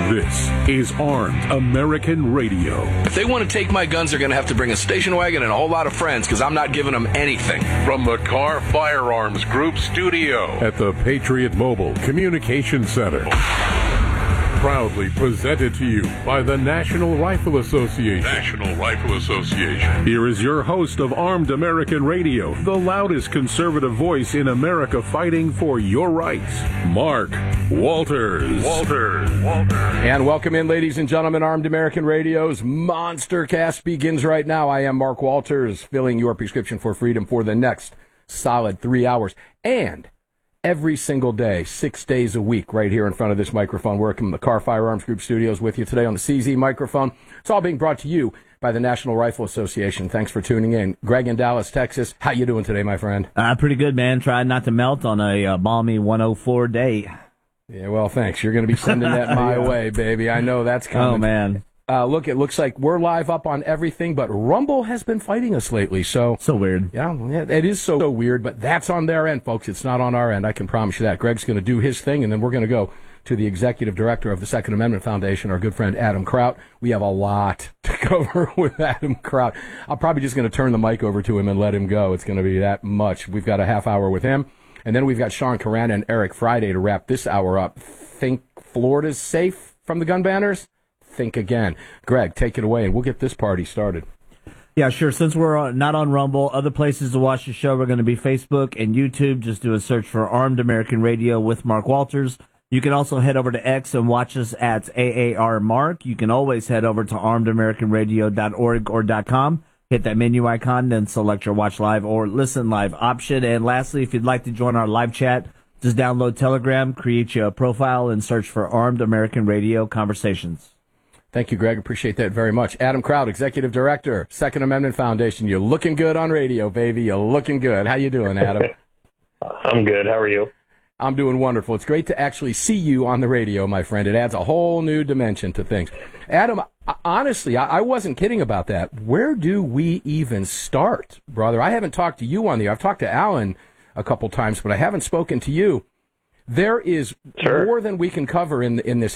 This is Armed American Radio. If they want to take my guns, they're going to have to bring a station wagon and a whole lot of friends, because I'm not giving them anything. From the Car Firearms Group studio at the Patriot Mobile Communication Center. Proudly presented to you by the National Rifle Association. National Rifle Association. Here is your host of Armed American Radio, the loudest conservative voice in America fighting for your rights, Mark Walters. And welcome in, ladies and gentlemen. Armed American Radio's Monster Cast begins right now. I am Mark Walters, filling your prescription for freedom for the next solid 3 hours. And every single day, 6 days a week, right here in front of this microphone, working the Car Firearms Group studios with you today on the CZ microphone. It's all being brought to you by the National Rifle Association. Thanks for tuning in. Greg in Dallas, Texas. How you doing today, my friend? Pretty good, man. Trying not to melt on a balmy 104 day. Yeah, well, thanks. You're going to be sending that my way, baby. I know that's coming. Oh, man. Look, it looks like we're live up on everything, but Rumble has been fighting us lately. So weird. Yeah, it is so weird, but that's on their end, folks. It's not on our end. I can promise you that. Greg's going to do his thing, and then we're going to go to the executive director of the Second Amendment Foundation, our good friend Adam Kraut. We have a lot to cover with Adam Kraut. I'm probably just going to turn the mic over to him and let him go. It's going to be that much. We've got a half hour with him, and then we've got Sean Carana and Eric Friday to wrap this hour up. Think Florida's safe from the gun banners? Think again. Greg, take it away, and we'll get this party started. Yeah, sure. Since we're not on Rumble, other places to watch the show are going to be Facebook and YouTube. Just do a search for Armed American Radio with Mark Walters. You can also head over to X and watch us at AAR Mark. You can always head over to armedamericanradio.org or .com. Hit that menu icon, then select your watch live or listen live option. And lastly, if you'd like to join our live chat, just download Telegram, create you a profile, and search for Armed American Radio Conversations. Thank you, Greg. Appreciate that very much. Adam Kraut, Executive Director, Second Amendment Foundation. You're looking good on radio, baby. You're looking good. How you doing, Adam? I'm good. How are you? I'm doing wonderful. It's great to actually see you on the radio, my friend. It adds a whole new dimension to things. Adam, honestly, I wasn't kidding about that. Where do we even start, brother? I haven't talked to you on the air. I've talked to Alan a couple times, but I haven't spoken to you. There is more than we can cover in this